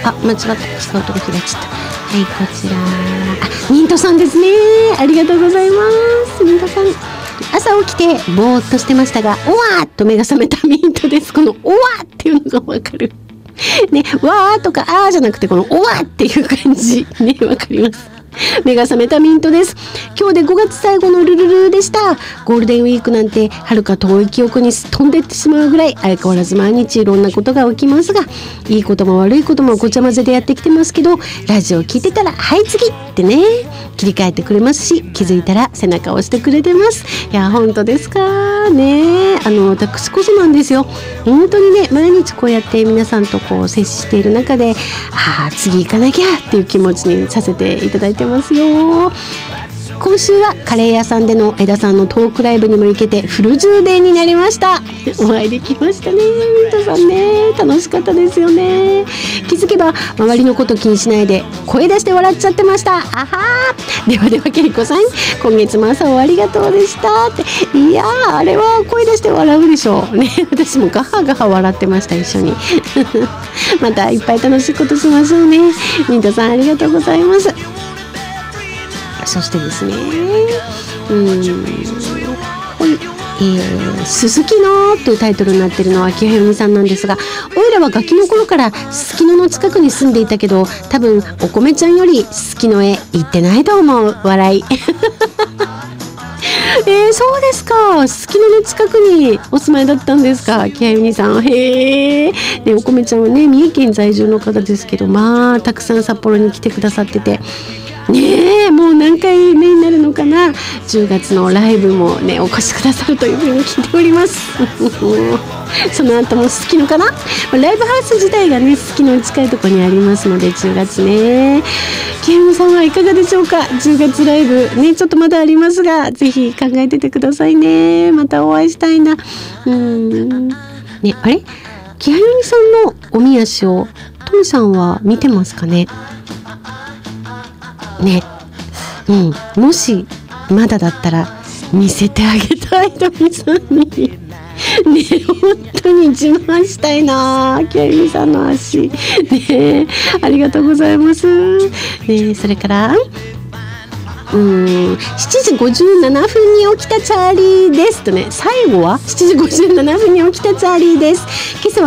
間違った。違うとこ開いちゃった。はい、こちら。ミントさんですね。ありがとうございます。ミントさん。朝起きてぼーっとしてましたが、おわーっと目が覚めたミントです。このおわーっていうのがわかる。ね、わーとかあーじゃなくて、このおわーっていう感じ。ね、わかります。目が覚めたミントです。今日で5月最後のルルルでした。ゴールデンウィークなんて遥か遠い記憶に飛んでってしまうぐらい、相変わらず毎日いろんなことが起きますが、いいことも悪いこともごちゃ混ぜでやってきてますけど、ラジオ聞いてたらはい次ってね、切り替えてくれますし、気づいたら背中を押してくれてます。いや本当ですかね。私こそなんですよ。本当にね、毎日こうやって皆さんとこう接している中で、次行かなきゃっていう気持ちにさせていただいてますよ。今週はカレー屋さんでの江田さんのトークライブにも行けてフル充電になりました。お会いできましたね。ミントさんね、楽しかったですよね。気づけば周りのこと気にしないで声出して笑っちゃってました。ではではケイコさん、今月も朝をありがとうでしたって。いやー、あれは声出して笑うでしょうね。私もガハガハ笑ってました、一緒に。またいっぱい楽しいことしましょうね。ミントさんありがとうございます。そしてですね、すすきのというタイトルになっているのは木原美さんなんですが、おいらはガキの頃からすすきのの近くに住んでいたけど、多分お米ちゃんよりすすきのへ行ってないと思う。笑い。そうですか。すすきのの近くにお住まいだったんですか、木原美さん。ね、お米ちゃんはね、三重県在住の方ですけど、たくさん札幌に来てくださっててね、もう何回目になるのかな。10月のライブもね、お越しくださるというふうに聞いております。その後もすすきのかな。ライブハウス自体がね、すすきのに近いところにありますので、10月ね。木原さんはいかがでしょうか。10月ライブね、ちょっとまだありますが、ぜひ考えててくださいね。またお会いしたいな。ね、あれ、木原さんのおみ足をトミさんは見てますかね。ね、もしまだだったら見せてあげたい、トミさんに。ね、本当に自慢したいな、木原さんの足。ね、ありがとうございます。ね、それから7時57分に起きたチャーリーですとね。最後は7時57分に起きたチャーリーです。今朝は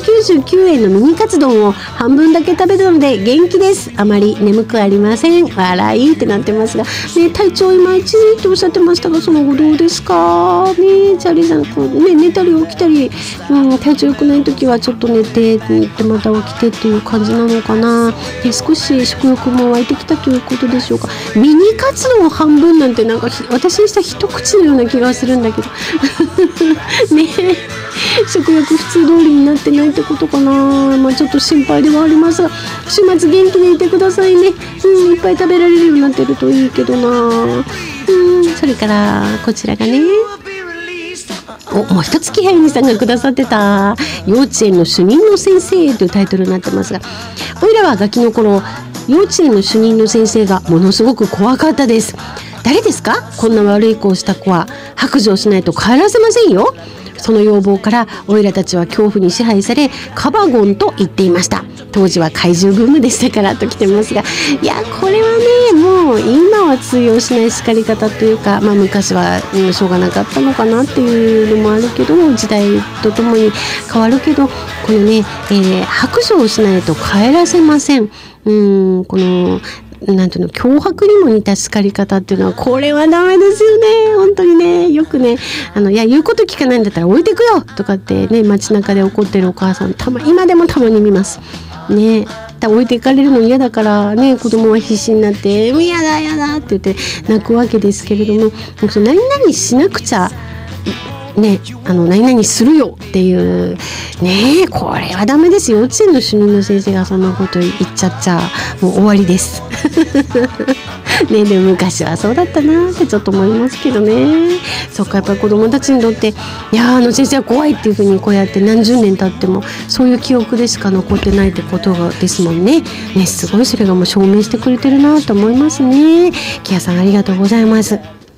299円のミニカツ丼を半分だけ食べたので元気です。あまり眠くありません。笑いってなってますが、ね、体調いまいちっておっしゃってましたが、その後どうですかね。チャーリーさん、こうね、寝たり起きたり、体調良くない時はちょっと寝てまた起きてっていう感じなのかな。少し食欲も湧いてきたということでしょうか。ミニカツ丼半分なんて、なんか私にしたら一口のような気がするんだけどね、食欲普通通りになってないってことかな。ちょっと心配ではありますが、週末元気でいてくださいね。いっぱい食べられるようになってるといいけどな。それからこちらがね、もう一つ木原さんがくださってた幼稚園の主任の先生というタイトルになってますが、おいらはガキの頃幼稚園の主任の先生がものすごく怖かったです。誰ですか、こんな悪い子をした子は白状しないと帰らせませんよ。その要望からおいらたちは恐怖に支配されカバゴンと言っていました。当時は怪獣ブームでしたからと来てますが、いやこれはね、もう今は通用しない叱り方というか、昔はしょうがなかったのかなっていうのもあるけど、時代とともに変わるけど、このね、白状しないと帰らせません。このなんていうの、脅迫にも似た叱り方っていうのは、これはダメですよね。本当にね、よくね、いや言うこと聞かないんだったら置いてくよとかってね、街中で怒ってるお母さん今でもたまに見ますね。置いていかれるの嫌だからね、子供は必死になって嫌だ嫌だって言って泣くわけですけれども、何々しなくちゃね、何々するよっていうね、これはダメですよ。幼稚園の主任の先生がそんなこと言っちゃもう終わりですね。でも昔はそうだったなってちょっと思いますけどね。そっか、やっぱり子供たちにとって、いや先生は怖いっていうふうにこうやって何十年経ってもそういう記憶でしか残ってないってことですもんね。すごいそれがもう証明してくれてるなと思いますね。木屋さんありがとうございます。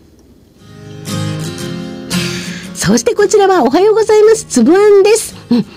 そしてこちらはおはようございます、つぶあんです。